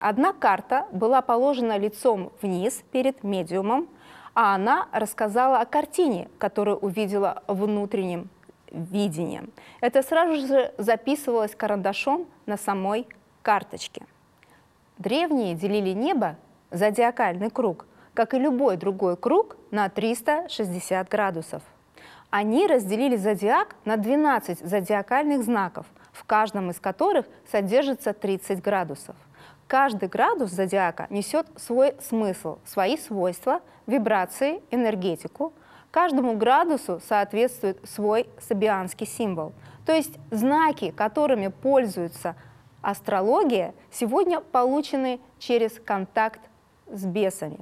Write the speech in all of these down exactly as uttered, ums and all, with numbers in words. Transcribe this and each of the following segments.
Одна карта была положена лицом вниз перед медиумом, а она рассказала о картине, которую увидела внутренним видением. Это сразу же записывалось карандашом на самой карточке. Древние делили небо, зодиакальный круг, как и любой другой круг, на триста шестьдесят градусов. Они разделили зодиак на двенадцать зодиакальных знаков, в каждом из которых содержится тридцать градусов. Каждый градус зодиака несет свой смысл, свои свойства, вибрации, энергетику. Каждому градусу соответствует свой собианский символ. То есть знаки, которыми пользуется астрология, сегодня получены через контакт с бесами.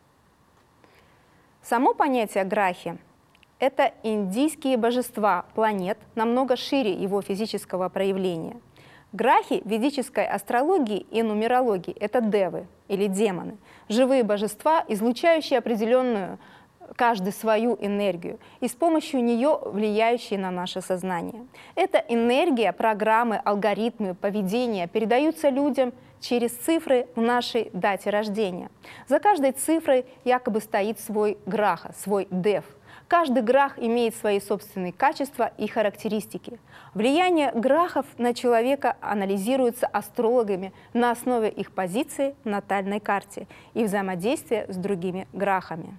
Само понятие грахи – это индийские божества планет, намного шире его физического проявления. Грахи в ведической астрологии и нумерологии – это девы или демоны, живые божества, излучающие определенную, каждый свою энергию и с помощью нее влияющие на наше сознание. Эта энергия, программы, алгоритмы, поведения передаются людям через цифры в нашей дате рождения. За каждой цифрой якобы стоит свой граха, свой дев. Каждый грах имеет свои собственные качества и характеристики. Влияние грахов на человека анализируется астрологами на основе их позиции в натальной карте и взаимодействия с другими грахами.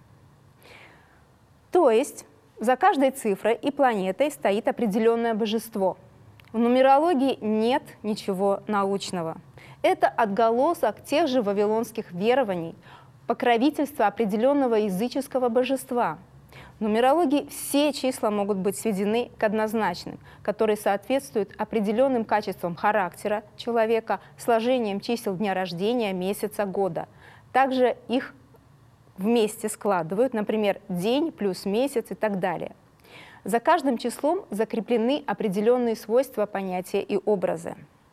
То есть за каждой цифрой и планетой стоит определенное божество. В нумерологии нет ничего научного. Это отголосок тех же вавилонских верований, покровительство определенного языческого божества. В нумерологии все числа могут быть сведены к однозначным, которые соответствуют определенным качествам характера человека, сложением чисел дня рождения, месяца, года. Также их вместе складывают, например, день плюс месяц и так далее. За каждым числом закреплены определенные свойства, понятия и образы.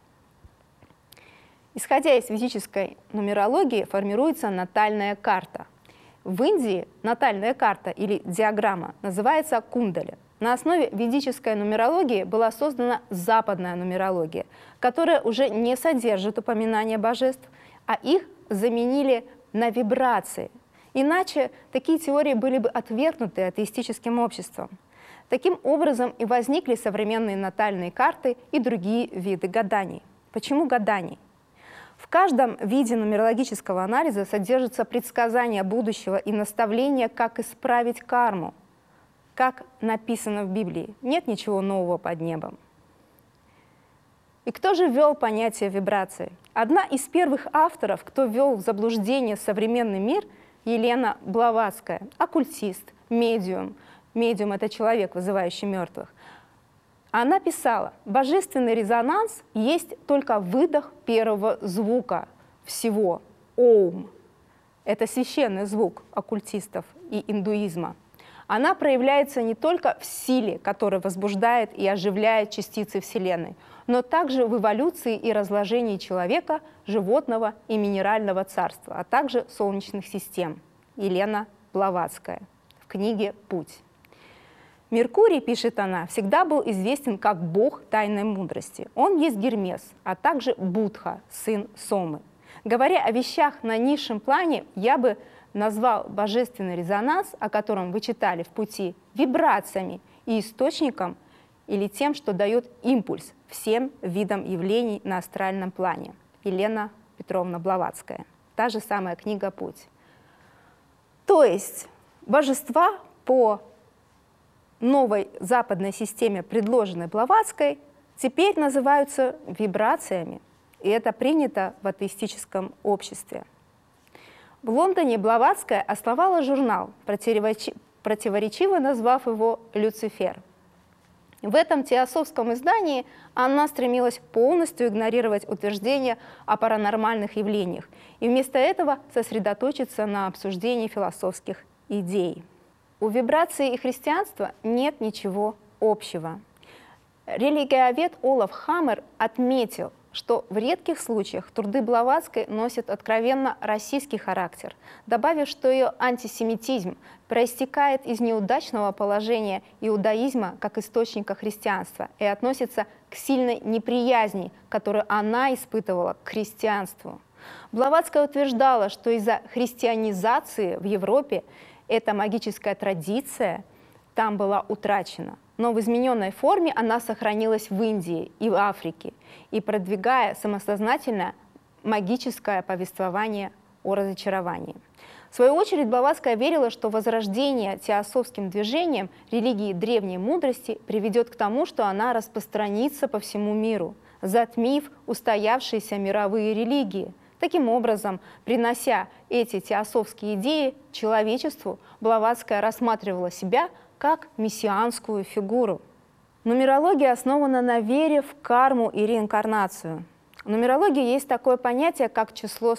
Исходя из физической нумерологии формируется натальная карта. В Индии натальная карта или диаграмма называется кундаля. На основе ведической нумерологии была создана западная нумерология, которая уже не содержит упоминания божеств, а их заменили на вибрации. Иначе такие теории были бы отвергнуты атеистическим обществом. Таким образом и возникли современные натальные карты и другие виды гаданий. Почему гаданий? В каждом виде нумерологического анализа содержится предсказание будущего и наставление, как исправить карму, как написано в Библии. Нет ничего нового под небом. И кто же ввел понятие вибрации? Одна из первых авторов, кто ввел в заблуждение современный мир, Елена Блаватская, оккультист, медиум. Медиум – это человек, вызывающий мертвых. Она писала: божественный резонанс есть только выдох первого звука всего – оум. Это священный звук оккультистов и индуизма. Она проявляется не только в силе, которая возбуждает и оживляет частицы Вселенной, но также в эволюции и разложении человека, животного и минерального царства, а также солнечных систем. Елена Блаватская в книге «Путь». Меркурий, пишет она, всегда был известен как бог тайной мудрости. Он есть Гермес, а также Будха, сын Сомы. Говоря о вещах на низшем плане, я бы назвал божественный резонанс, о котором вы читали в «Пути», вибрациями и источником или тем, что дает импульс всем видам явлений на астральном плане. Елена Петровна Блаватская. Та же самая книга «Путь». То есть божества по новой западной системе, предложенной Блаватской, теперь называются вибрациями, и это принято в атеистическом обществе. В Лондоне Блаватская основала журнал, противоречиво назвав его «Люцифер». В этом теософском издании она стремилась полностью игнорировать утверждения о паранормальных явлениях и вместо этого сосредоточиться на обсуждении философских идей. У вибрации и христианства нет ничего общего. Религиовед Олаф Хаммер отметил, что в редких случаях труды Блаватской носят откровенно российский характер, добавив, что ее антисемитизм проистекает из неудачного положения иудаизма как источника христианства и относится к сильной неприязни, которую она испытывала к христианству. Блаватская утверждала, что из-за христианизации в Европе эта магическая традиция там была утрачена. Но в измененной форме она сохранилась в Индии и в Африке, и продвигая самосознательно магическое повествование о разочаровании. В свою очередь, Блаватская верила, что возрождение теософским движением религии древней мудрости приведет к тому, что она распространится по всему миру, затмив устоявшиеся мировые религии. Таким образом, принося эти теософские идеи человечеству, Блаватская рассматривала себя как мессианскую фигуру. Нумерология основана на вере в карму и реинкарнацию. В нумерологии есть такое понятие, как число